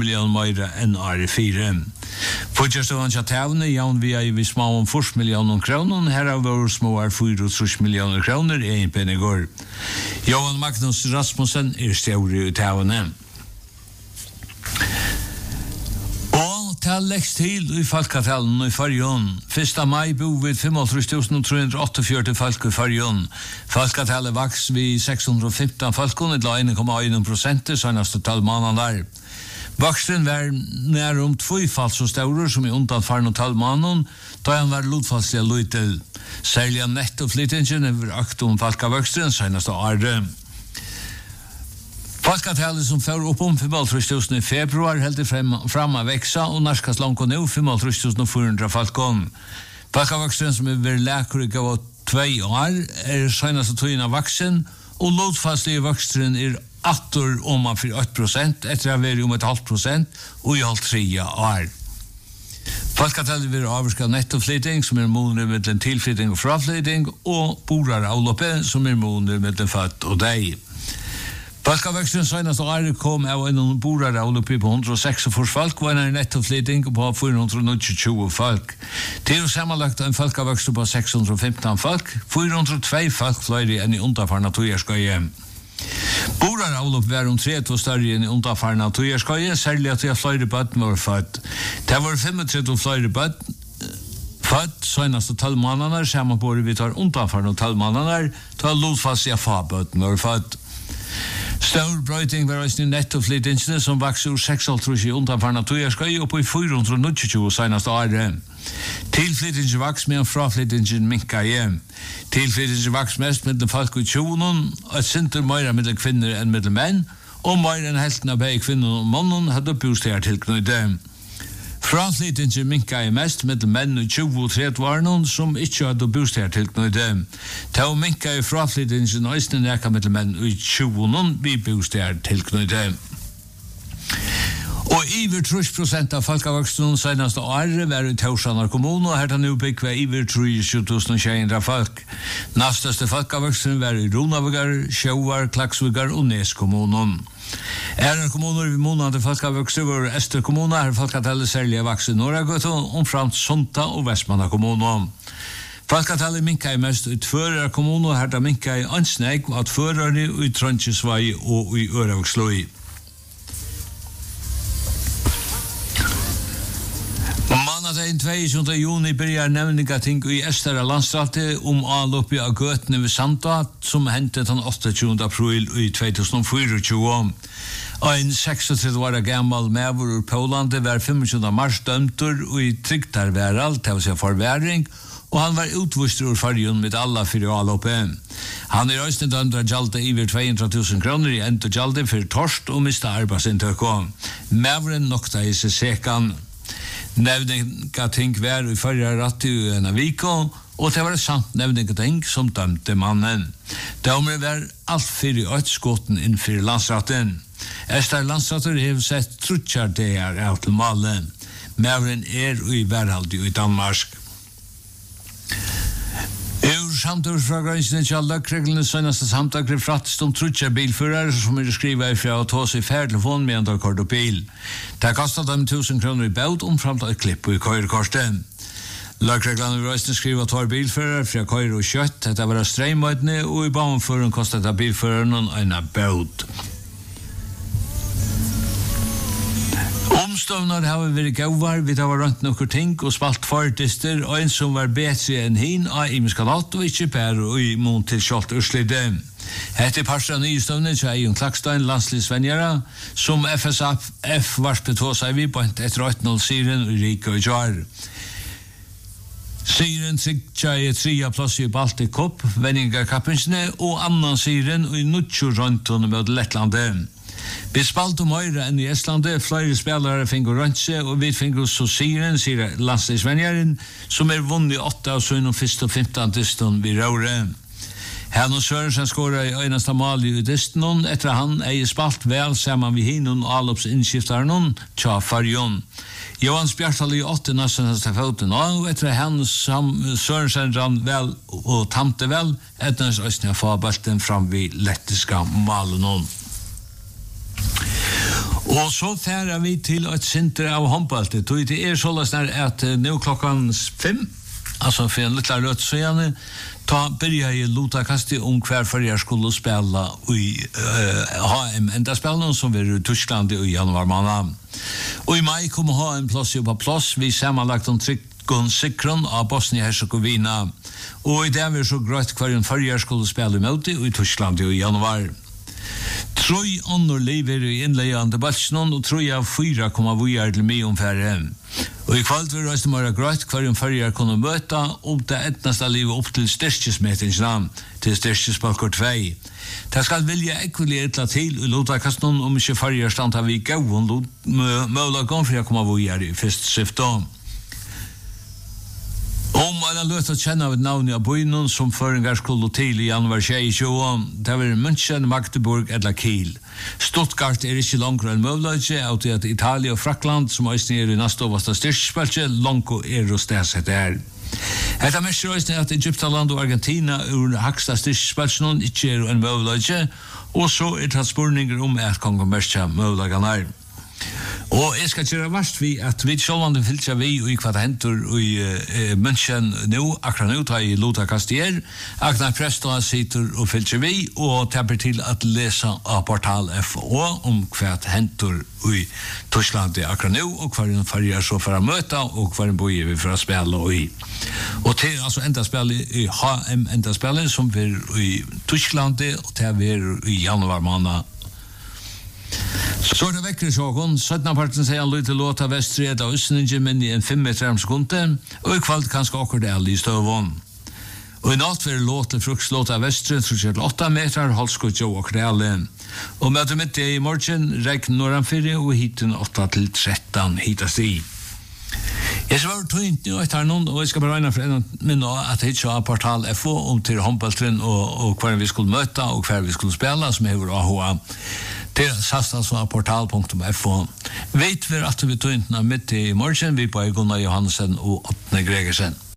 million mer enn året 4. Fortjørstående tjatavne, javn via i små om 4 millioner kroner, her av våre små 4 millioner kroner, en pennegår. Johan Magnus Rasmussen stjåre i tavne. Tal läggs till i folkatalen i Färjön. 1. maj bor vi 35.348 folk i Färjön. Folkatalet vaks vi 615 folkon, et la 1,1% senaste talmannen der. Vaksen var nær 2 fall så store som i undanfarne talmannen, da han var lodfalslig løytel. Særlig nettoflytingen over akt folkavøksten senaste året. Folkatalet som får upp 35.000 i februar helt fram av växa och narskast långt nu 35.400 folkon. Folkavöxten som är läkare gav 2 år senaste tiden av vaksen och låtfastlig växten attor om man för 8% efter att vara 1,5% och i 3 år. Folkatalet blir avvarskad nettoflytting som månader med en tillflytting och fraflytting och borar avloppet som månader med en fött och dig. Folkavöxten senaste året kom av en borar avloppet på 106 folk och en nettoflytting på 420 folk. Det är sammanlagt en folkavöxten på 615 folk, 402 folk fler än i underfarna tojarskoje. Borar avlopp var 3 större än i underfarna tojarskoje, särskilt att jag fler bötten var född. Det var 35 fler bötten född senaste 12 månader, samma på vi tar underfarna 12 månader, tar lodfast jag fabötten var född. Stor brøyting var i nettoflyttingene som vokser ur 6,5 i underfarna tojarskøy og på 420 seneste året. Tilflyttingen vokser med en fraflyttingen minka hjem. Tilflyttingen vokser mest med folk i 20, og sinter mer med kvinner enn med menn, og mer enn helten av begge kvinner og mannen hadde bostad tilknyttet. Fraflyttingen minka i mest med menn i 20-30 årene som ikke hadde bostad tilknyttet. Ta og minka i fraflyttingen øyne neka med menn i 20 vi bostad tilknyttet. Og iver 30% av folkavøksten senaste året var i Tausanar kommune, og her tar nu bygg var iver 30.200 folk. Nasteste folkavøksten var i Ronavegar, Sjauar, Klaksvigar og Nes kommunen. Kommuner i måneden folkavøksten var Ester kommune, her folkatellet særlig vaks i Norragøten, omframt Sonta og Vestmanna kommune. Folkatellet minka i mest i Tvørar kommune, og her tar minka i Ansnæg, og at førere i Trondkjøsvei og i Øravøksløy. Den 22. juni börjar nämningating i Estera landstratet avlopp av gøtene ved Sanda som hentet den 28. april i 2024. En 36 gammal medvor ur Poland var 25. mars dømtur og i trygtarværal til å se forværing, og han var utvist ur Färjön med alla 4 avloppen. Han også dømt av gjaldt iver 200.000 kroner i enda gjaldt for torst og mista arbeidsinntøkket. Medvoren nokta i seg sekan. Nevningating var i förra ratt i en av Viko, og det var sant nevningating som dømte mannen. Dømer var alt 4 skotten innenfor landsratten. Ester landsratter har sett trutjar det av til malen. Mævren i værhaldig i Danmark. Samtidsfragrensene til løkreglene senaste samtakre frattest trutjar bilførere som skriva ifra å ta seg færtelefon med en kort og bil. Det kostet dem 1.000 kroner i baut omframt et klipp i køyrekortet. Løkreglene vil skriva 2 bilførere fra køyre og kjøtt. Dette var streimøytene, og i banføren kostet det bilføreren en baut. Omstøvnar har vært gauvar, vi har rønt nokkur ting og spalt fordister, og en som var bedre enn hin av imiskalat og ikke bare og i mån til kjolt urslide. Hette parstra nystøvnet til Eion Klakstein, landslisvenjara, som FSF varspet hos seg vi på etter 8-0 siren i Rike og Jar. Siren tryggja i 3 plass i Baltic Cup, venningarkappinsene, og annan siren i Nutsjo Røntun med Lettlandet. Vi spalt høyre enn i Estlandet, flere spelare finner røntse, og vi finner så siren, sier landslisvenjaren, som vunnet 8 av 7 og 1. og 15 diston vid Røyre. Henno Sørensen skåret i øyneste mal i diston, etter han spalt vel sammen med hinon og allopsinskiftaren tja Färjön. Johans Bjartal i 8 næsteneste foten, og etter han Sørensen rann vel og tamte vel, etter hans østene få balten fram vid lettiska malen. Og så færer vi til et sinter av håndballet. Det sånn at nå klokken 5, altså for en liten rødt søgjende, ta börja i Lota Kasti hver fyrir skulle spela i HM enda spelen som vi i Tyskland i januar måned. Og i mai kommer HM plass på plass. Vi sammenlagt om Tryggon Sikron av Bosnia-Herzegovina. Og i det vi så grøtt hver fyrir skulle spela i møte i Tyskland i januar. Troi annor lever i innleiande balsnon og troi av 4 vi til mig omfærre. Og i kvalt vil røyste mara grøtt hver fyrir kunne møta det etnaste livet opp til styrkesmetingsnam til styrkesbalkor 2. Det skal vilja ekvelig etla til i Lotakastnon om ikke fyrir standa vi gauon møla gongfri vi i fyrst syftom. Om alla löta känna av navn av bøynen som føringar skulle til i januar 2020, det var München, Magdeburg eller Kiel. Stuttgart ikke langere enn møvløyde, og til at Italia og Frakland, som også i neste overste styrkespilse, langt og stedsett her. Hetta mestir også at Egyptaland og Argentina haksta styrkespilsen ikke en møvløyde, og så transportninger om at kongen merkja møvløyden her. Og jeg skal gjøre verst vi at vi sjålvande fylser vi i hva det henter i München nå, akkurat nå tar i Lota Kastier, Agnar Presta sitter og fylser vi, og tapper til at lesa av portal FO om hva det henter i Tyskland akkurat nå, og hva den farger så for å møte, og hva den bor vi for å spille i. Og til altså enda spille i HM enda spille, som vi i Tyskland, og til vi i januar måned. Så det vekker sjåkon, 17. parten sier han løy til låta vestred av Østningen men i en 5 meter sekunde, og i kvalt kanskje akkurat det alle i støvån. Og i natt vil låt til frukslåta vestred, så til 8 meter, halvskott jo akkurat det alle. Og møte midt i morgen, regn norranfyrir, og hiten 8 til 13 hitast i. Jeg skal være tøynt nå etter noen, og jeg skal bare regne for en minne at jeg ikke har portal FO om til håndballtren og hver vi skulle møte og hver vi skulle spille, som hever AHA. Det sastas av portal.fo. Vet vi at vi tøynt nå midt i morgen, vi på Gunnar Johansen og Åtne Gregersen.